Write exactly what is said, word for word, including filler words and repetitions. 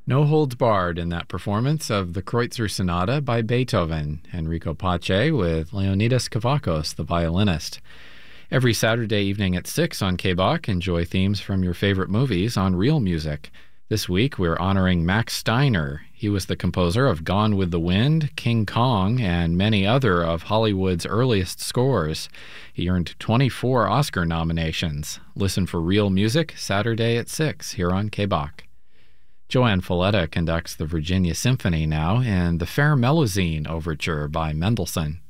No holds barred in that performance of the Kreutzer Sonata by Beethoven, Enrico Pace with Leonidas Kavakos, the violinist. Every Saturday evening at six on K B O C, enjoy themes from your favorite movies on Real Music. This week, we're honoring Max Steiner. He was the composer of Gone with the Wind, King Kong, and many other of Hollywood's earliest scores. He earned twenty-four Oscar nominations. Listen for Real Music Saturday at six here on K B O C. Joanne Folletta conducts the Virginia Symphony now in the Fair Melusine Overture by Mendelssohn.